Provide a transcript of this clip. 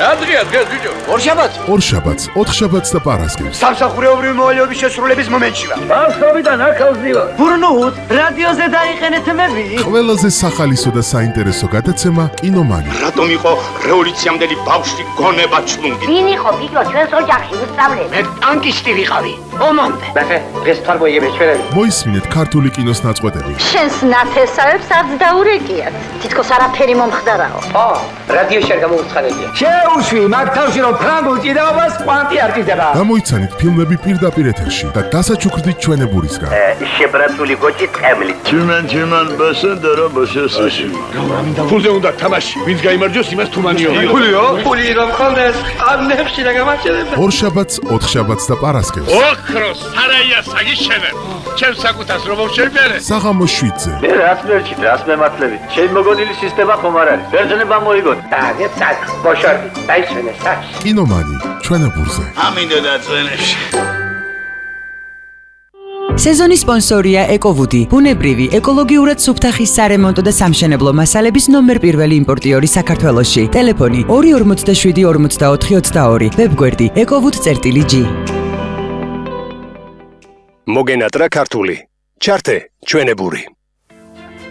დღეა ბიჭო. ორშაბათს, ოთხშაბათს და პარასკევს. სამსახურეობრივი მოვალეობის შესრულების მომენტში ვარ. ბავშვობიდან აქავს ვარ. ბურნუთ, რადიოზე დაიხენეთ მები. ყველაზე სახალისო და საინტერესო გადაცემა კინომანი. რატომ იყო რევოლუციამდელი ბავშვი გონება ჩლუნგი? ვინ იყო პიკო ჩვენს ოჯახში უსწავლე? მე ტანკისტი ვიყავი. ომამდე. ნახე, დღეს თვალმოიგები ჩვენები. მოისმინეთ ქართული კინოს ნაწყვეტები. შენს ნათესავებს არც დაურეკიათ. თითქოს არაფერი მომხდარაო. რადიოში არ გამოვცხადებია. შეუშვი, მაგ თავში რომ ფრანგულ ჭიდაობას კვანტი არ ჭიდება. გამოიცანით ფილმები პირდაპირ ეთერში და დასაჩუქრდით ჩვენებურისგან. შებრაცული გოჭი წემლით. Чиман басендера басესაში. ფულზე უნდა თამაში. ვინც გაიმარჯვოს, იმას თუმანიო. ფული რომ ხონდეს, ამნებში და გამარჯვება. ორშაბათს, ოთხშაბათს და პარასკევს. ოქროს სარაია საგიშენებ. ჩემს საკუთას რომ მოვშერბერე. საღამოს 7-ზე. მე რაც მერჩით, რაც მემართლებით. შენ მოგონილი სისტემა ხომ არ არის? ბერძნება მოიგოთ. დაგეცად, ბოშორდი, დაიშვენე სახში. კინომანი, ჩვენებურზე. ამინდა დაწვენებში. სეზონის სპონსორია ეკოვუდი, ბუნებრივი, ეკოლოგიურად სუფთახის სარემონტო და სამშენებლო მასალების ნომერ პირველი იმპორტიორი საქართველოში. ტელეფონი 247 44 22, ვებგვერდი ekovud.g. მოგენატრა ქართული. ჩართე ჩვენებური.